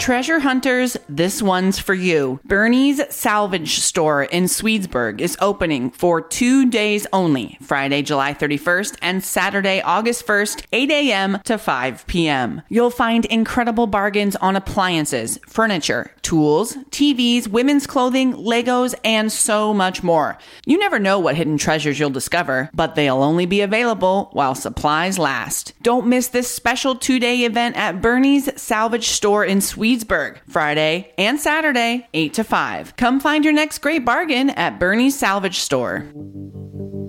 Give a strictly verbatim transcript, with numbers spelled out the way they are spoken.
Treasure hunters, this one's for you. Bernie's Salvage Store in Swedesburg is opening for two days only, Friday, July thirty-first and Saturday, August first, eight a.m. to five p.m. You'll find incredible bargains on appliances, furniture, tools, T Vs, women's clothing, Legos, and so much more. You never know what hidden treasures you'll discover, but they'll only be available while supplies last. Don't miss this special two-day event at Bernie's Salvage Store in Swedesburg, Friday and Saturday, eight to five. Come find your next great bargain at Bernie's Salvage Store.